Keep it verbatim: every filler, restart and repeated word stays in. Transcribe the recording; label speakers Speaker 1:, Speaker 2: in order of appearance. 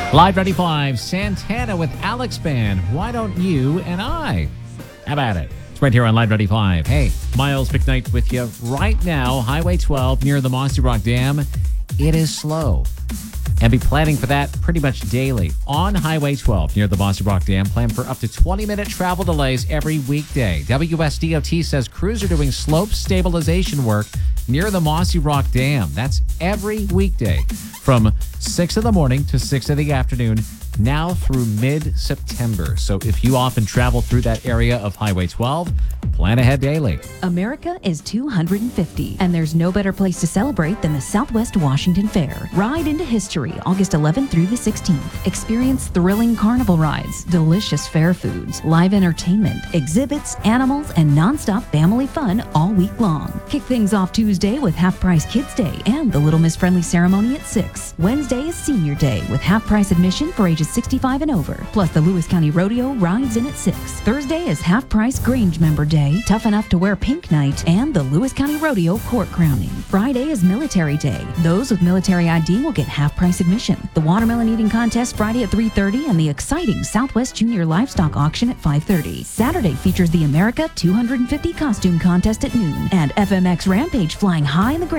Speaker 1: Live ninety-five, Santana with Alex Band. Why don't you and I? How about it? It's right here on Live ninety-five. Hey, Miles McKnight with you right now. Highway twelve near the Mossy Rock Dam. It is slow. And be planning for that pretty much daily. On Highway twelve near the Mossy Rock Dam, plan for up to twenty-minute travel delays every weekday. W S D O T says crews are doing slope stabilization work near the Mossy Rock Dam. That's every weekday from six in the morning to six in the afternoon, now through mid-September. So if you often travel through that area of Highway twelve, plan ahead daily.
Speaker 2: America is two hundred fifty, and there's no better place to celebrate than the Southwest Washington Fair. Ride into history August eleventh through the sixteenth. Experience thrilling carnival rides, delicious fair foods, live entertainment, exhibits, animals, and nonstop family fun all week long. Kick things off Tuesday with half-price Kids Day and the Little Miss Friendly ceremony at six. Wednesday is Senior Day with half-price admission for ages sixty-five and over. Plus, the Lewis County Rodeo rides in at six. Thursday is half-price Grange Member Day, Tough Enough to Wear Pink Night, and the Lewis County Rodeo Court Crowning. Friday is Military Day. Those with military I D will get half-price admission. The Watermelon Eating Contest Friday at three thirty and the exciting Southwest Junior Livestock Auction at five thirty. Saturday features the America two hundred fifty Costume Contest at noon and F M X Rampage flying high in the